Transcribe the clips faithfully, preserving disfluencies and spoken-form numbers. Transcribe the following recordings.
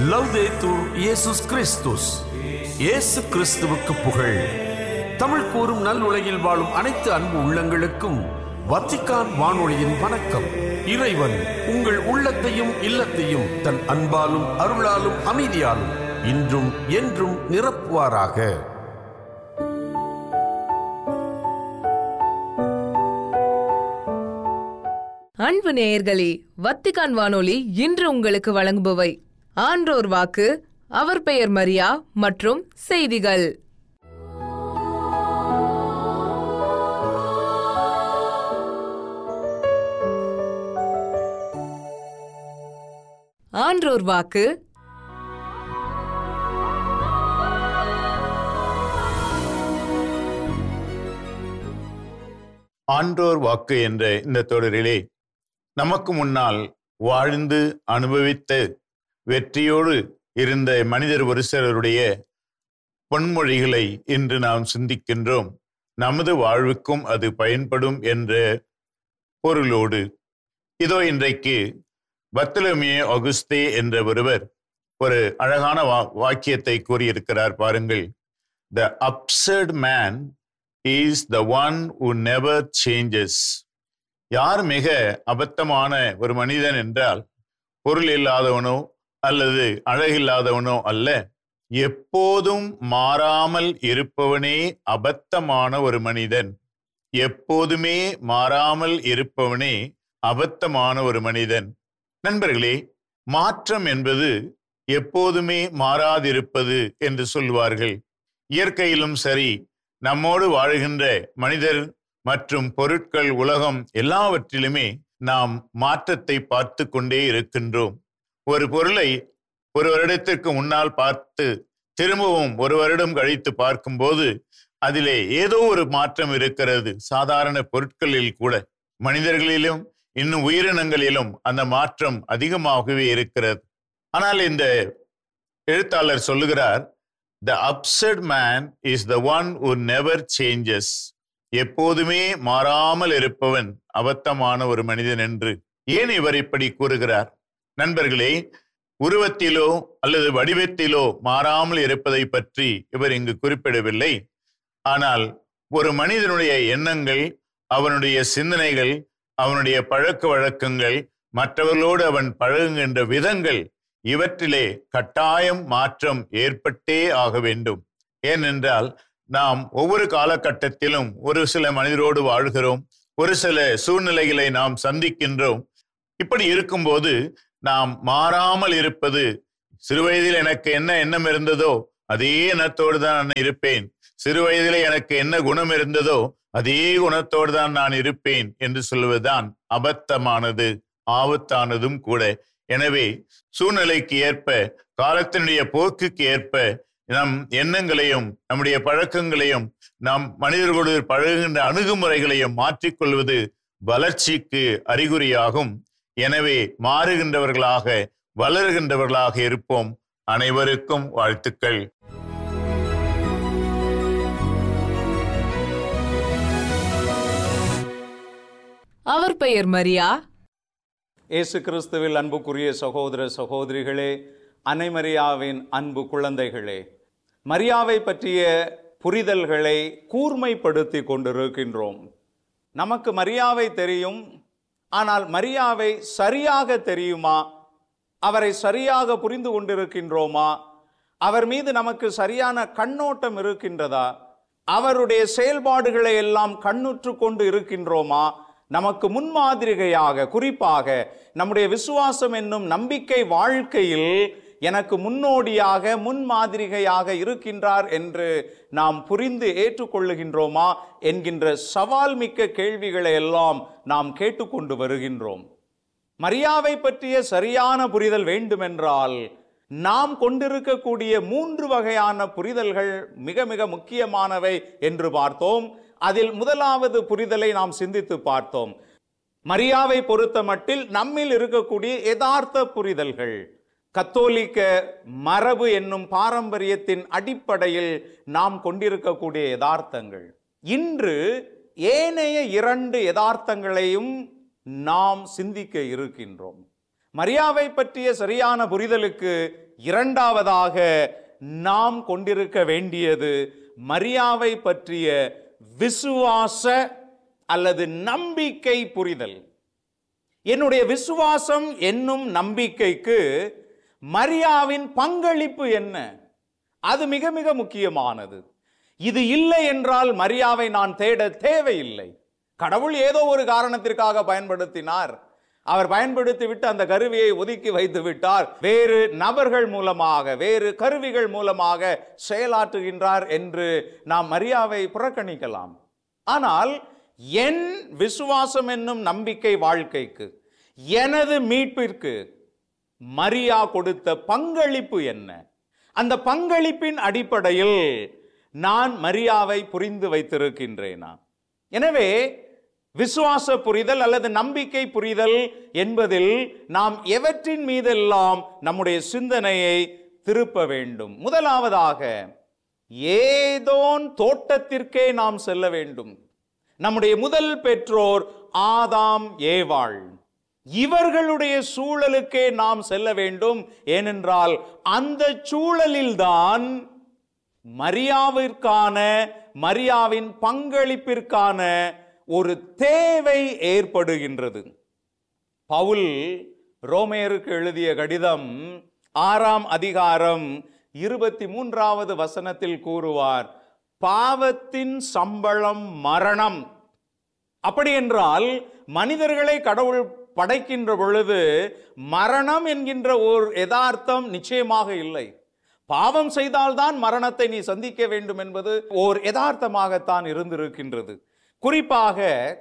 லவ்தேத்தூர் இயேசுஸ் கிறிஸ்துஸ். இயேசு கிறிஸ்துவுக்கு புகழ். தமிழ் கூறும் நல் உலகில் வாழும் அனைத்து அன்பு உள்ளங்களுக்கும் வத்திக்கான் வானொலியின் வணக்கம். இறைவன் உங்கள் உள்ளத்தையும் இல்லத்தையும் தன் அன்பாலும் அருளாலும் அமைதியாலும் இன்றும் என்றும் நிரப்புவாராக. அன்பு நேயர்களே, வத்திக்கான் வானொலி இன்று உங்களுக்கு வழங்குபவை ஆன்றோர் வாக்கு, அவர் பெயர் மரியா மற்றும் செய்திகள். ஆன்றோர் வாக்கு. ஆன்றோர் வாக்கு என்ற இந்த தொடரிலே நமக்கு முன்னால் வாழ்ந்து அனுபவித்த வெற்றியோடு இருந்த மனிதர் ஒரு சிலருடைய பொன்மொழிகளை இன்று நாம் சிந்திக்கின்றோம். நமது வாழ்வுக்கும் அது பயன்படும் என்ற பொருளோடு இதோ இன்றைக்கு பர்த்தலோமியோ அகுஸ்தே என்ற ஒருவர் ஒரு அழகான வா வாக்கியத்தை கூறியிருக்கிறார். பாருங்கள். The absurd man is the one who never changes. யார் மிக அபத்தமான ஒரு மனிதன் என்றால் பொருள் இல்லாதவனோ அல்லது அழகில்லாதவனோ அல்ல, எப்போதும் மாறாமல் இருப்பவனே அபத்தமான ஒரு மனிதன். எப்போதுமே மாறாமல் இருப்பவனே அபத்தமான ஒரு மனிதன். நண்பர்களே, மாற்றம் என்பது எப்போதுமே மாறாதிருப்பது என்று சொல்வார்கள். இயற்கையிலும் சரி, நம்மோடு வாழ்கின்ற மனிதர் மற்றும் பொருட்கள், உலகம் எல்லாவற்றிலுமே நாம் மாற்றத்தை பார்த்து கொண்டே இருக்கின்றோம். ஒரு பொருளை ஒரு வருடத்திற்கு முன்னால் பார்த்து திரும்பவும் ஒரு வருடம் கழித்து பார்க்கும்போது அதிலே ஏதோ ஒரு மாற்றம் இருக்கிறது. சாதாரண பொருட்களில் கூட, மனிதர்களிலும் இன்னும் உயிரினங்களிலும் அந்த மாற்றம் அதிகமாகவே இருக்கிறது. ஆனால் இந்த எழுத்தாளர் சொல்லுகிறார், The absurd man is the one who never changes. எப்போதுமே மாறாமல் இருப்பவன் அபத்தமான ஒரு மனிதன் என்று. ஏன் இவர் இப்படி கூறுகிறார்? நண்பர்களே, உருவத்திலோ அல்லது வடிவத்திலோ மாறாமல் இருப்பதை பற்றி இவர் இங்கு குறிப்பிடவில்லை. ஆனால் ஒரு மனிதனுடைய எண்ணங்கள், அவனுடைய சிந்தனைகள், அவனுடைய பழக்க வழக்கங்கள், மற்றவர்களோடு அவன் பழகுகின்ற விதங்கள், இவற்றிலே கட்டாயம் மாற்றம் ஏற்பட்டே ஆக வேண்டும். ஏனென்றால் நாம் ஒவ்வொரு காலகட்டத்திலும் ஒரு சில மனிதரோடு வாழ்கிறோம், ஒரு சில சூழ்நிலைகளை நாம் சந்திக்கின்றோம். இப்படி இருக்கும்போது நாம் மாறாமல் இருப்பது, சிறுவயதில் எனக்கு என்ன எண்ணம் இருந்ததோ அதே எண்ணத்தோடு தான் நான் இருப்பேன், சிறுவயதில் எனக்கு என்ன குணம் இருந்ததோ அதே குணத்தோடு தான் நான் இருப்பேன் என்று சொல்வதுதான் அபத்தமானது, ஆபத்தானதும் கூட. எனவே சூழ்நிலைக்கு ஏற்ப, காலத்தினுடைய போக்குக்கு ஏற்ப நம் எண்ணங்களையும் நம்முடைய பழக்கங்களையும் நாம் மனிதர்களோடு பழகுகின்ற அணுகுமுறைகளையும் மாற்றிக்கொள்வது வளர்ச்சிக்கு அறிகுறியாகும். எனவே மாறுகின்றவர்களாக, வளர்கின்றவர்களாக இருப்போம். அனைவருக்கும் வாழ்த்துக்கள். அவர் பெயர் மரியா. இயேசு கிறிஸ்துவில் அன்புக்குரிய சகோதர சகோதரிகளே, அன்னை மரியாவின் அன்பு குழந்தைகளே, மரியாவை பற்றிய புரிதல்களை கூர்மைப்படுத்தி கொண்டிருக்கின்றோம். நமக்கு மரியாவை தெரியும், ஆனால் மரியாவை சரியாக தெரியுமா? அவரை சரியாக புரிந்து கொண்டிருக்கின்றோமா? அவர் மீது நமக்கு சரியான கண்ணோட்டம் இருக்கின்றதா? அவருடைய செயல்பாடுகளை எல்லாம் கண்ணுற்று கொண்டு இருக்கின்றோமா? நமக்கு முன்மாதிரிகையாக, குறிப்பாக நம்முடைய விசுவாசம் என்னும் நம்பிக்கை வாழ்க்கையில் எனக்கு முன்னோடியாக, முன்மாதிரிகையாக இருக்கின்றார் என்று நாம் புரிந்து ஏற்றுக்கொள்ளுகின்றோமா என்கின்ற சவால் மிக்க கேள்விகளை எல்லாம் நாம் கேட்டுக்கொண்டு வருகின்றோம். மரியாவை பற்றிய சரியான புரிதல் வேண்டுமென்றால் நாம் கொண்டிருக்கக்கூடிய மூன்று வகையான புரிதல்கள் மிக மிக முக்கியமானவை என்று பார்த்தோம். அதில் முதலாவது புரிதலை நாம் சிந்தித்து பார்த்தோம். மரியாவை பொறுத்த மட்டில் நம்மில் இருக்கக்கூடிய யதார்த்த புரிதல்கள், கத்தோலிக்க மரபு என்னும் பாரம்பரியத்தின் அடிப்படையில் நாம் கொண்டிருக்கக்கூடிய யதார்த்தங்கள். இன்று ஏனைய இரண்டு யதார்த்தங்களையும் நாம் சிந்திக்க இருக்கின்றோம். மரியாவை பற்றிய சரியான புரிதலுக்கு இரண்டாவதாக நாம் கொண்டிருக்க வேண்டியது மரியாவை பற்றிய விசுவாச அல்லது நம்பிக்கை புரிதல். என்னுடைய விசுவாசம் என்னும் நம்பிக்கைக்கு மரியாவின் பங்களிப்பு என்ன? அது மிக மிக முக்கியமானது. இது இல்லை என்றால் மரியாவை நான் தேட தேவையில்லை. கடவுள் ஏதோ ஒரு காரணத்திற்காக பயன்படுத்தினார், அவர் பயன்படுத்திவிட்டு அந்த கருவியை ஒதுக்கி வைத்து விட்டார், வேறு நபர்கள் மூலமாக வேறு கருவிகள் மூலமாக செயலாற்றுகின்றார் என்று நாம் மரியாவை புறக்கணிக்கலாம். ஆனால் என் விசுவாசம் என்னும் நம்பிக்கை வாழ்க்கைக்கு, எனது மீட்பிற்கு மரியா கொடுத்த பங்களிப்பு என்ன? அந்த பங்களிப்பின் அடிப்படையில் நான் மரியாவை புரிந்து வைத்திருக்கின்றேனா? எனவே விசுவாச புரிதல் அல்லது நம்பிக்கை புரிதல் என்பதில் நாம் எவற்றின் மீதெல்லாம் நம்முடைய சிந்தனையை திருப்ப வேண்டும்? முதலாவதாக ஏதோன் தோட்டத்திற்கே நாம் செல்ல வேண்டும். நம்முடைய முதல் பெற்றோர் ஆதாம் ஏவாள், இவர்களுடைய சூழலுக்கே நாம் செல்ல வேண்டும். ஏனென்றால் அந்த சூழலில்தான் மரியாவிற்கான மரியாவின் பங்களிப்பிற்கான ஒரு தேவை ஏற்படுகின்றது. பவுல் ரோமேயருக்கு எழுதிய கடிதம் ஆறாம் அதிகாரம் இருபத்தி மூன்றாவது வசனத்தில் கூறுவார், பாவத்தின் சம்பளம் மரணம். அப்படி என்றால் மனிதர்களை கடவுள் படைக்கின்ற பொழுது மரணம் என்கின்ற ஒரு யதார்த்தம் நிச்சயமாக இல்லை. பாவம் செய்தால்தான் மரணத்தை நீ சந்திக்க வேண்டும் என்பது ஓர் யதார்த்தமாகத்தான் இருந்திருக்கின்றது. குறிப்பாக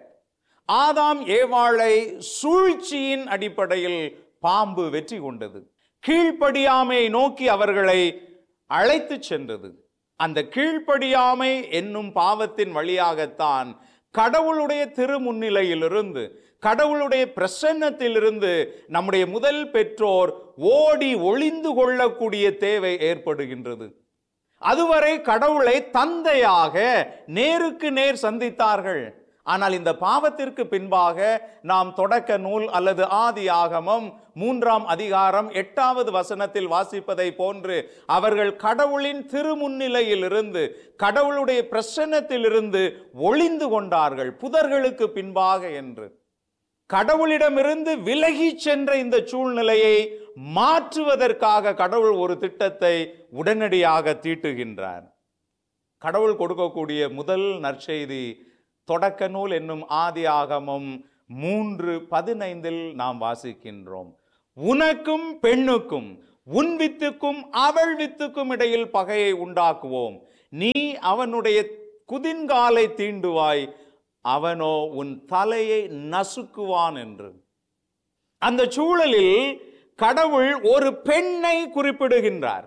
ஆதாம் ஏவாளை சூழ்ச்சியின் அடிப்படையில் பாம்பு வெற்றி கொண்டது. கீழ்ப்படியாமை நோக்கி அவர்களை அழைத்து சென்றது. அந்த கீழ்ப்படியாமை என்னும் பாவத்தின் வழியாகத்தான் கடவுளுடைய திருமுன்னிலையிலிருந்து, கடவுளுடைய பிரசன்னத்திலிருந்து நம்முடைய முதல் பெற்றோர் ஓடி ஒளிந்து கொள்ளக்கூடிய தேவை ஏற்படுகின்றது. அதுவரை கடவுளை தந்தையாக நேருக்கு நேர் சந்தித்தார்கள். ஆனால் இந்த பாவத்திற்கு பின்பாக நாம் தொடக்க நூல் அல்லது ஆதி ஆகமம் மூன்றாம் அதிகாரம் எட்டாவது வசனத்தில் வாசிப்பதை போன்று அவர்கள் கடவுளின் திருமுன்னிலையிலிருந்து, கடவுளுடைய பிரசன்னத்திலிருந்து ஒளிந்து கொண்டார்கள், புதர்களுக்கு பின்பாக என்று. கடவுளிடமிருந்து விலகி சென்ற இந்த சூழ்நிலையை மாற்றுவதற்காக கடவுள் ஒரு திட்டத்தை உடனடியாக தீட்டுகின்றார். கடவுள் கொடுக்கக்கூடிய முதல் நற்செய்தி தொடக்க நூல் என்னும் ஆதி ஆகமம் மூன்று பதினைந்தில் நாம் வாசிக்கின்றோம். உனக்கும் பெண்ணுக்கும், உன் வித்துக்கும் அவள் வித்துக்கும் இடையில் பகையை உண்டாக்குவோம், நீ அவனுடைய குதின்காலை தீண்டுவாய், அவனோ உன் தலையை நசுக்குவான் என்று. அந்த சூழலில் கடவுள் ஒரு பெண்ணை குறிப்பிடுகின்றார்.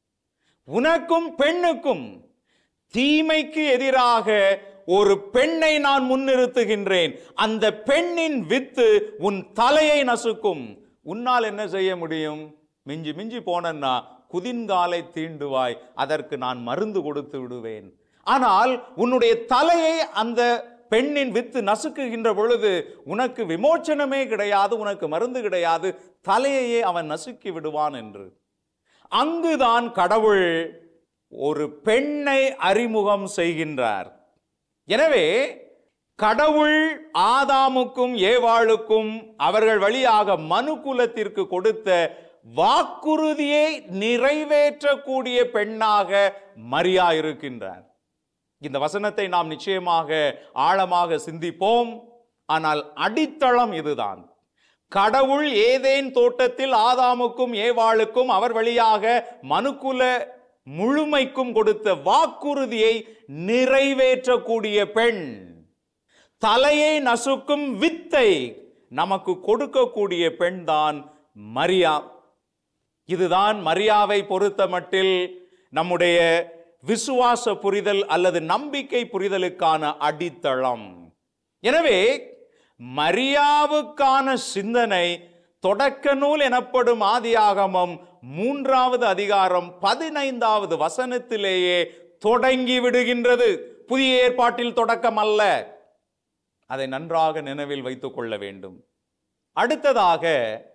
உனக்கும் பெண்ணுக்கும், தீமைக்கு எதிராக ஒரு பெண்ணை நான் முன்னிறுத்துகின்றேன், அந்த பெண்ணின் வித்து உன் தலையை நசுக்கும். உன்னால் என்ன செய்ய முடியும்? மிஞ்சி மிஞ்சி போனன்னா குதின்காலை தீண்டுவாய், அதற்கு நான் மருந்து கொடுத்து விடுவேன். ஆனால் உன்னுடைய தலையை அந்த பெண்ணின் வித்து நசுக்குகின்ற பொழுது உனக்கு விமோச்சனமே கிடையாது, உனக்கு மருந்து கிடையாது, தலையையே அவன் நசுக்கி விடுவான் என்று. அங்குதான் கடவுள் ஒரு பெண்ணை அறிமுகம் செய்கின்றார். எனவே கடவுள் ஆதாமுக்கும் ஏவாளுக்கும் அவர்கள் வழியாக மனு குலத்திற்கு கொடுத்த வாக்குறுதியை நிறைவேற்றக்கூடிய பெண்ணாக மரியா இருக்கின்றார். இந்த வசனத்தை நாம் நிச்சயமாக ஆழமாக சிந்திப்போம். ஆனால் அடித்தளம் இதுதான். கடவுள் ஏதேன் தோட்டத்தில் ஆதாமுக்கும் ஏவாளுக்கும் அவர் வழியாக மனுக்குல முழுமைக்கும் கொடுத்த வாக்குறுதியை நிறைவேற்றக்கூடிய பெண், தலையை நசுக்கும் வித்தை நமக்கு கொடுக்கக்கூடிய பெண் தான் மரியா. இதுதான் மரியாவை பொறுத்த மட்டில் நம்முடைய விசுவாச புரிதல் அல்லது நம்பிக்கை புரிதலுக்கான அடித்தளம். எனவே மரியாவுக்கான சிந்தனை தொடக்க நூல் எனப்படும் ஆதியாகமம் மூன்றாவது அதிகாரம் பதினைந்தாவது வசனத்திலேயே தொடங்கி விடுகின்றது. புதிய ஏற்பாட்டில் தொடக்கம் அல்ல. அதை நன்றாக நினைவில் வைத்துக் கொள்ள வேண்டும். அடுத்ததாக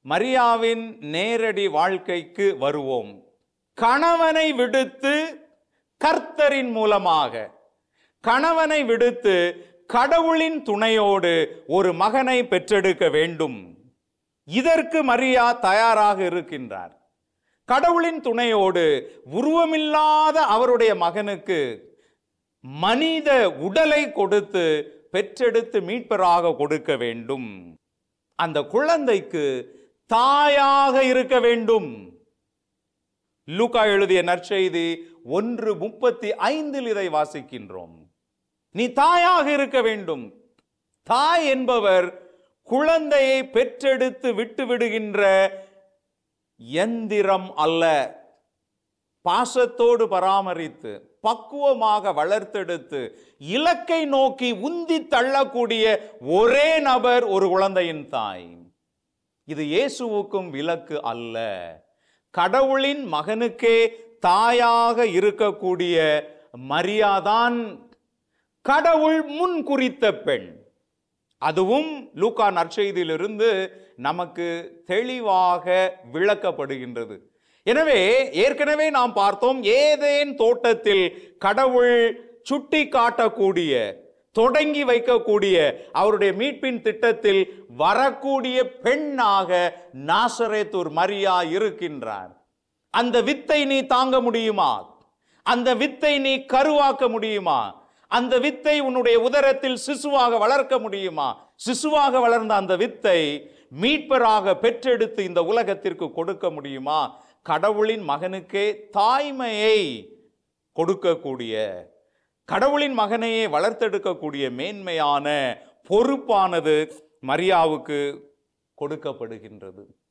மரியாவின் நேரடி வாழ்க்கைக்கு வருவோம். கணவனை விடுத்து கர்த்தரின் மூலமாக, கணவனை விடுத்து கடவுளின் துணையோடு ஒரு மகனை பெற்றெடுக்க வேண்டும். இதற்கு மரியா தயாராக இருக்கின்றார். கடவுளின் துணையோடு உருவமில்லாத அவருடைய மகனுக்கு மனித உடலை கொடுத்து பெற்றெடுத்து மீட்பராக கொடுக்க வேண்டும். அந்த குழந்தைக்கு தாயாக இருக்க வேண்டும். லூக்கா எழுதிய நற்செய்தி ஒன்று முப்பத்தி ஐந்தில் இதை வாசிக்கின்றோம். நீ தாயாக இருக்க வேண்டும். தாய் என்பவர் குழந்தையை பெற்றெடுத்து விட்டு விடுகின்ற எந்திரம் அல்ல. பாசத்தோடு பராமரித்து பக்குவமாக வளர்த்தெடுத்து இலக்கை நோக்கி உந்தி தள்ளக்கூடிய ஒரே நபர் ஒரு குழந்தையின் தாய். இது இயேசுவுக்கும் விலக்கு அல்ல. கடவுளின் மகனுக்கே தாயாக இருக்கக்கூடிய மரியாதான் கடவுள் முன் குறித்த பெண். அதுவும் லூக்கா நற்செய்தியிலிருந்து நமக்கு தெளிவாக விளக்கப்படுகின்றது. எனவே ஏற்கனவே நாம் பார்த்தோம், ஏதேன் தோட்டத்தில் கடவுள் சுட்டி காட்டக்கூடிய, தொடங்கி வைக்கக்கூடிய அவருடைய மீட்பின் திட்டத்தில் வரக்கூடிய பெண்ணாக நாசரேத்தூர் மரியா இருக்கின்றார். அந்த வித்தை நீ தாங்க முடியுமா? அந்த வித்தை நீ கருவாக்க முடியுமா? அந்த வித்தை உன்னுடைய உதரத்தில் சிசுவாக வளர்க்க முடியுமா? சிசுவாக வளர்ந்த அந்த வித்தை மீட்பராக பெற்றெடுத்து இந்த உலகத்திற்கு கொடுக்க முடியுமா? கடவுளின் மகனுக்கே தாய்மையை கொடுக்கக்கூடிய, கடவுளின் மகனையே வளர்த்தெடுக்கக்கூடிய மேன்மையான பொறுப்பானது மரியாவுக்கு கொடுக்கப்படுகின்றது.